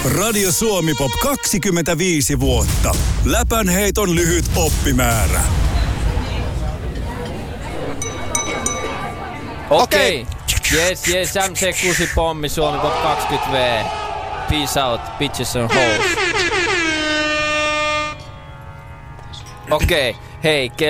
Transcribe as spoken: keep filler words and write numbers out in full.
Radio Suomi Pop kaksikymmentäviisi vuotta. Läpänheiton lyhyt oppimäärä. Okei. Okay. Yes, yes, M C kuusi pommi, Suomi Pop kaksikymmentä V. Peace out, bitches and hoes. Okei, okay. Hei,